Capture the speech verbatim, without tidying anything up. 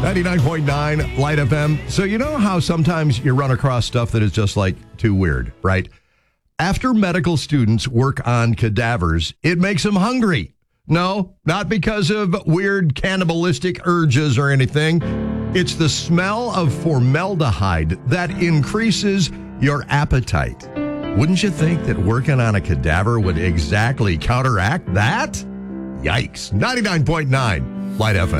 ninety-nine point nine Light F M. So you know how sometimes you run across stuff that is just like too weird, right? After medical students work on cadavers, it makes them hungry. No, not because of weird cannibalistic urges or anything. It's the smell of formaldehyde that increases your appetite. Wouldn't you think that working on a cadaver would exactly counteract that? Yikes. ninety-nine point nine Light F M.